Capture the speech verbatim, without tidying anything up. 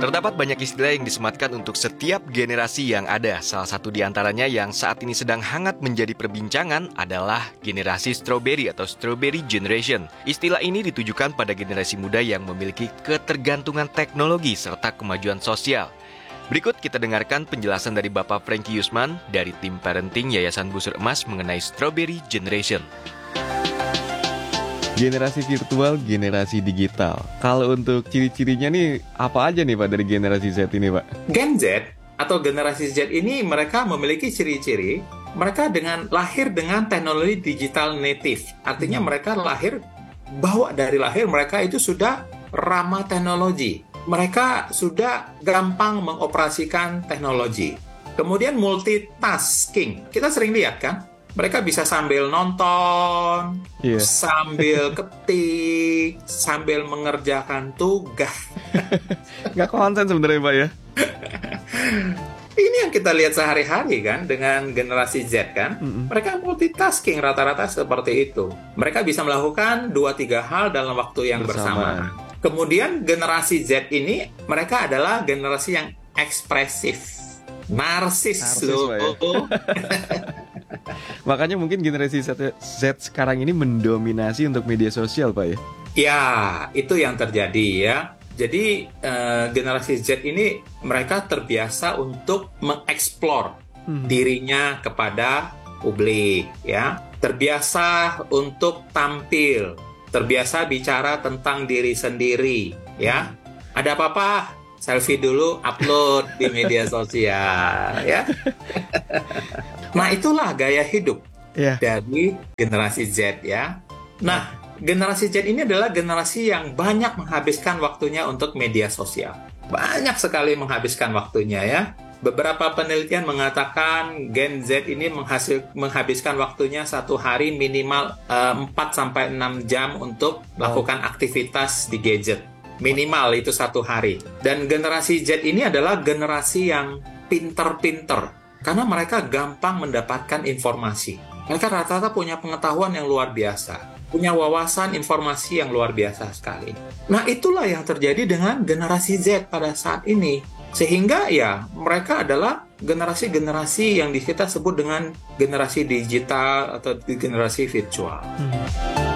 Terdapat banyak istilah yang disematkan untuk setiap generasi yang ada. Salah satu di antaranya yang saat ini sedang hangat menjadi perbincangan adalah generasi strawberry atau strawberry generation. Istilah ini ditujukan pada generasi muda yang memiliki ketergantungan teknologi serta kemajuan sosial. Berikut kita dengarkan penjelasan dari Bapak Franky Yusman dari tim parenting Yayasan Busur Emas mengenai strawberry generation. Generasi virtual, generasi digital. Kalau untuk ciri-cirinya nih, apa aja nih Pak dari generasi Z ini Pak? Gen Z atau generasi Z ini mereka memiliki ciri-ciri, mereka dengan lahir dengan teknologi digital native. Artinya mereka lahir, bahwa dari lahir mereka itu sudah ramah teknologi. Mereka sudah gampang mengoperasikan teknologi. Kemudian multitasking. Kita sering lihat kan? Mereka bisa sambil nonton, yeah. sambil ketik, sambil mengerjakan tugas. Nggak konsen sebenarnya Pak ya? Ini yang kita lihat sehari-hari kan dengan generasi Z kan. Mm-hmm. Mereka multitasking rata-rata seperti itu. Mereka bisa melakukan dua tiga hal dalam waktu yang bersamaan. Kemudian generasi Z ini, mereka adalah generasi yang ekspresif. Narsis, Narsis loh. Ya? Makanya mungkin generasi Z, Z sekarang ini mendominasi untuk media sosial, Pak ya? Ya, itu yang terjadi ya. Jadi eh, generasi Z ini mereka terbiasa untuk mengeksplor hmm. dirinya kepada publik, ya. Terbiasa untuk tampil, terbiasa bicara tentang diri sendiri, ya. Ada apa-apa? Selfie dulu, upload di media sosial, ya. Nah, itulah gaya hidup yeah. dari generasi Z, ya. Nah, generasi Z ini adalah generasi yang banyak menghabiskan waktunya untuk media sosial. Banyak sekali menghabiskan waktunya, ya. Beberapa penelitian mengatakan Gen Z ini menghasil, menghabiskan waktunya satu hari minimal uh, empat sampai enam jam untuk melakukan aktivitas di gadget. Minimal itu satu hari. Dan generasi Z ini adalah generasi yang pinter-pinter. Karena mereka gampang mendapatkan informasi. Mereka rata-rata punya pengetahuan yang luar biasa. Punya wawasan informasi yang luar biasa sekali. Nah, itulah yang terjadi dengan generasi Z pada saat ini. Sehingga ya, mereka adalah generasi-generasi yang kita sebut dengan generasi digital atau generasi virtual. Hmm.